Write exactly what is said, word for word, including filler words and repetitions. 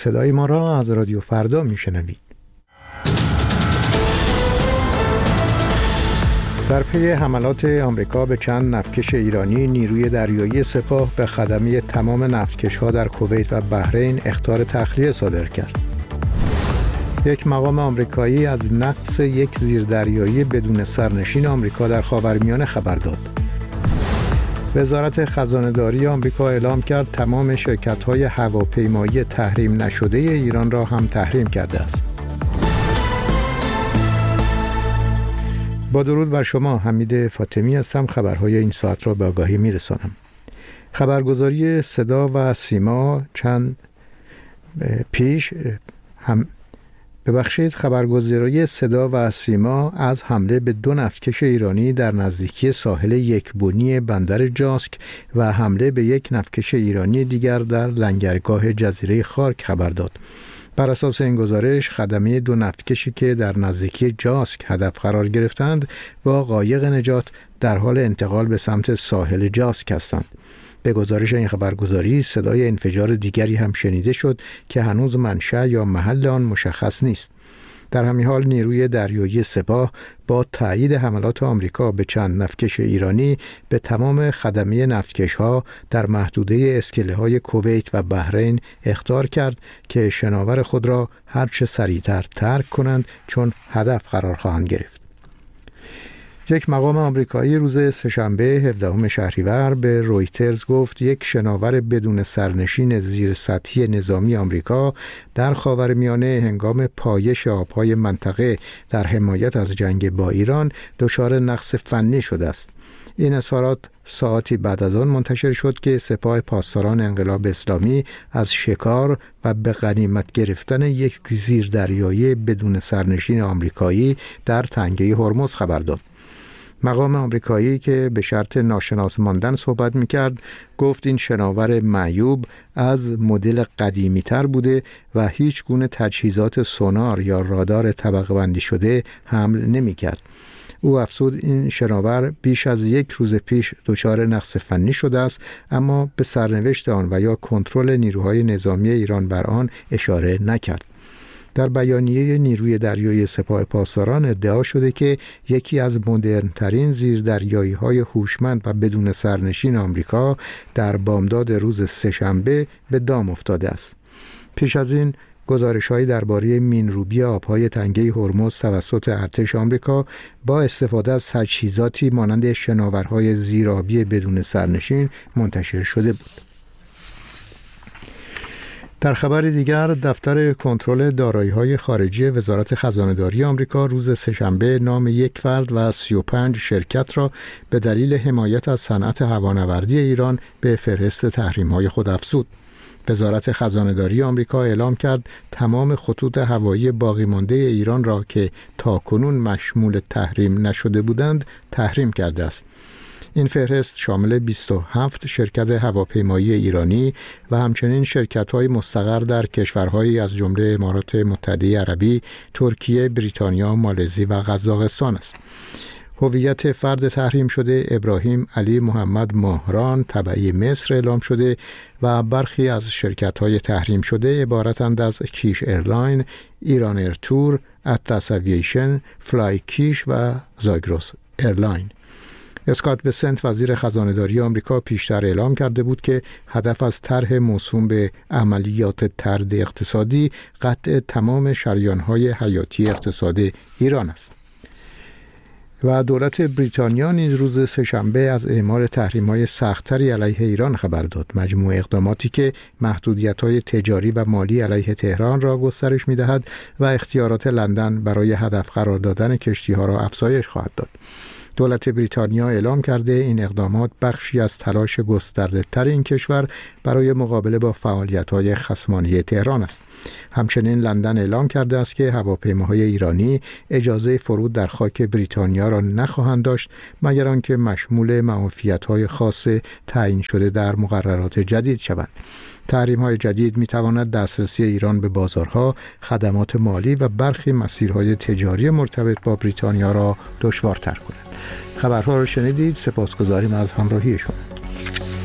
صدای ما را از رادیو فردا میشنوید. در پی حملات آمریکا به چند نفتکش ایرانی، نیروی دریایی سپاه به خدمه تمام نفتکش‌ها در کویت و بحرین اخطار تخلیه صادر کرد. یک مقام آمریکایی از نقص یک زیردریایی بدون سرنشین آمریکا در خاورمیانه خبر داد. وزارت خزانه‌داری آمریکا اعلام کرد تمام شرکت‌های هواپیمایی تحریم نشده ایران را هم تحریم کرده است. با درود بر شما، حمید فاطمی هستم. خبرهای این ساعت را به آگاهی می‌رسانم. خبرگزاری صدا و سیما چند پیش هم ببخشید خبرگزاری صدا و سیما از حمله به دو نفتکش ایرانی در نزدیکی ساحل یکبنی بندر جاسک و حمله به یک نفتکش ایرانی دیگر در لنگرگاه جزیره خارک خبر داد. بر اساس این گزارش، خدمه دو نفتکشی که در نزدیکی جاسک هدف قرار گرفتند با قایق نجات در حال انتقال به سمت ساحل جاسک هستند. به گزارش این خبرگزاری، صدای انفجار دیگری هم شنیده شد که هنوز منشأ یا محل آن مشخص نیست. در همین حال نیروی دریایی سپاه با تایید حملات آمریکا به چند نفتکش ایرانی به تمام خدمه نفتکش‌ها در محدوده اسکله‌های کویت و بحرین اخطار کرد که شناور خود را هر چه سریعتر ترک کنند، چون هدف قرار خواهند گرفت. یک مقام آمریکایی روز سه‌شنبه هفدهم شهریور به رویترز گفت یک شناور بدون سرنشین زیر سطحی نظامی آمریکا در خاورمیانه هنگام پایش آبهای منطقه در حمایت از جنگ با ایران دچار نقص فنی شده است. این اظهارات ساعتی بعد از آن منتشر شد که سپاه پاسداران انقلاب اسلامی از شکار و به غنیمت گرفتن یک زیردریایی بدون سرنشین آمریکایی در تنگه هرمز خبر داد. مقام آمریکایی که به شرط ناشناس ماندن صحبت می‌کرد گفت این شناور معیوب از مدل قدیمی تر بوده و هیچ گونه تجهیزات سونار یا رادار طبقه بندی شده حمل نمی‌کرد. او افزود این شناور بیش از یک روز پیش دچار نقص فنی شده است، اما به سرنوشت آن و یا کنترل نیروهای نظامی ایران بر آن اشاره نکرد. در بیانیه نیروی دریایی سپاه پاسداران ادعا شده که یکی از مدرن‌ترین زیردریایی‌های هوشمند و بدون سرنشین آمریکا در بامداد روز سه‌شنبه به دام افتاده است. پیش از این گزارش‌هایی درباره مین‌روبی آب‌های تنگه هرمز توسط ارتش آمریکا با استفاده از تجهیزاتی مانند شناورهای زیرآبی بدون سرنشین منتشر شده بود. در خبر دیگر، دفتر کنترل دارایی‌های خارجی وزارت خزانه‌داری آمریکا روز سه‌شنبه نام یک فرد و سی و پنج شرکت را به دلیل حمایت از صنعت هوانوردی ایران به فهرست تحریم‌های خود افزود. وزارت خزانه‌داری آمریکا اعلام کرد تمام خطوط هوایی باقی مانده ایران را که تاکنون مشمول تحریم نشده بودند تحریم کرده است. این فهرست شامل بیست و هفت شرکت هواپیمایی ایرانی و همچنین شرکت‌های مستقر در کشورهایی از جمله امارات متحده عربی، ترکیه، بریتانیا، مالزی و قزاقستان است. هویت فرد تحریم شده ابراهیم علی محمد ماهران تبعی مصر اعلام شده و برخی از شرکت‌های تحریم شده عبارتند از کیش ایرلاین، ایران ایرتور، اطلس اوییشن، فلای کیش و زاگرس ایرلاین. اسکات بسنت وزیر خزانه‌داری آمریکا پیشتر اعلام کرده بود که هدف از طرح موسوم به عملیات طرد اقتصادی قطع تمام شریان‌های حیاتی اقتصاد ایران است. و دولت بریتانیا نیز روز سه‌شنبه از اعمال تحریم‌های سخت‌تری علیه ایران خبر داد. مجموع اقداماتی که محدودیت‌های تجاری و مالی علیه تهران را گسترش می‌دهد و اختیارات لندن برای هدف قرار دادن کشتی‌ها را افزایش خواهد داد. دولت بریتانیا اعلام کرده این اقدامات بخشی از تلاش گسترده‌تر این کشور برای مقابله با فعالیت‌های خصمانه تهران است. همچنین لندن اعلام کرده است که هواپیماهای ایرانی اجازه فرود در خاک بریتانیا را نخواهند داشت مگر آنکه مشمول معافیت‌های خاص تعیین شده در مقررات جدید شوند. تحریم‌های جدید می‌تواند دسترسی ایران به بازارها، خدمات مالی و برخی مسیرهای تجاری مرتبط با بریتانیا را دشوارتر کند. خبرها را شنیدید. سپاسگزاریم از همراهی شما.